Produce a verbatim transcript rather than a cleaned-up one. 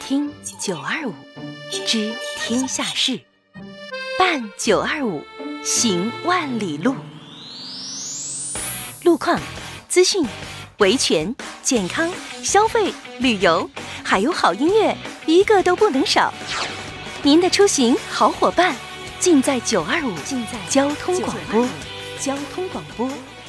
听九二五，知天下事，办九二五，行万里路。路况、资讯、维权、健康、消费、旅游，还有好音乐，一个都不能少。您的出行好伙伴，尽在九二五，尽在交通广播，交通广播。